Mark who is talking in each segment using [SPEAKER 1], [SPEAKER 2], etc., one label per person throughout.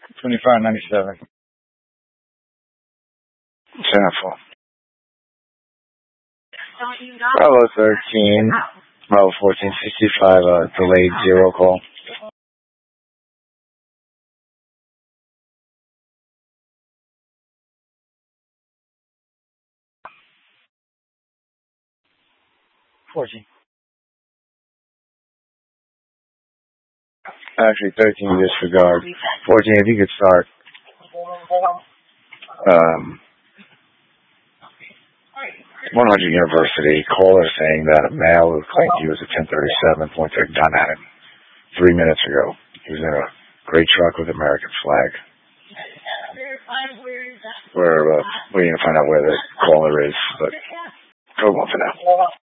[SPEAKER 1] 2597. Sample. Bravo 13. Bravo 1465, delayed 0 call. Actually, 13 disregard. 14, if you could start. 100 University, caller saying that a male who claimed he was a 1037 pointed a gun at him 3 minutes ago. He was in a gray truck with American flag. We're waiting to find out where the caller is, but go on for now.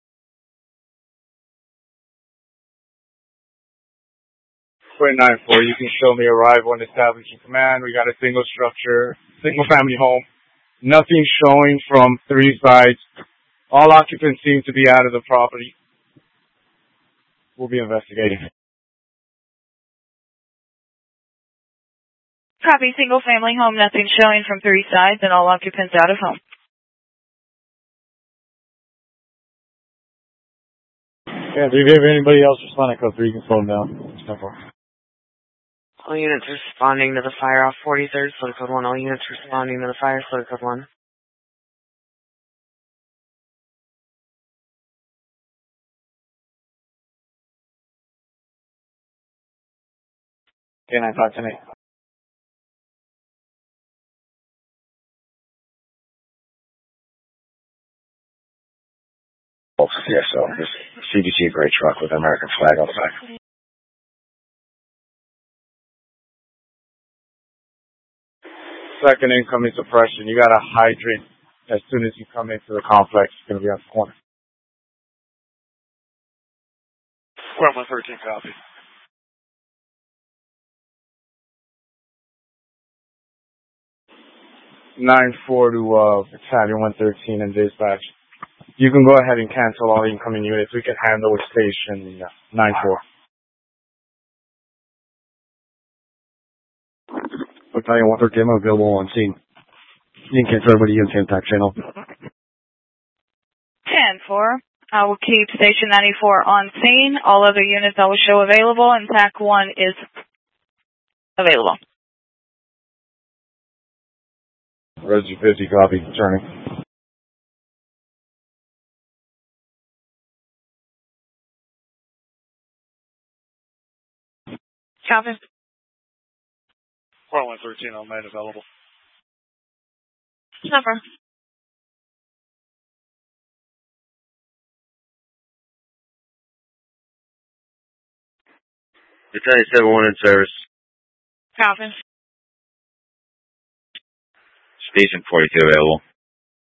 [SPEAKER 2] 294, you can show me arrival and establishing command. We got a single structure, single family home. Nothing showing from 3 sides. All occupants seem to be out of the property. We'll be investigating.
[SPEAKER 3] Copy, single family home, nothing showing from 3 sides and all occupants out of home.
[SPEAKER 2] Yeah, if you have anybody else responding, code 3, you can slow them down. Simple.
[SPEAKER 4] All units responding to the fire off 43rd, slow code 1. All units responding to the fire, slow code 1.
[SPEAKER 2] Can I talk to me?
[SPEAKER 1] Yeah, so this CDC gray truck with American flag outside.
[SPEAKER 2] Second incoming suppression. You got a hydrant as soon as you come into the complex. It's going to be on the corner. Square 113, copy. (9-4) to Battalion 113 and dispatch. You can go ahead and cancel all incoming units. We can handle with station 9-4.
[SPEAKER 5] Battalion 113, I'm available on scene. You can cancel everybody in the TAC channel.
[SPEAKER 3] 10-4. I will keep station 94 on scene. All other units I will show available, and TAC 1 is available.
[SPEAKER 2] Resi 50, copy. Turning.
[SPEAKER 3] Copy.
[SPEAKER 2] Part 113, all night available.
[SPEAKER 3] Number.
[SPEAKER 6] Battalion 71 in service.
[SPEAKER 3] Copy.
[SPEAKER 6] Station 42 available.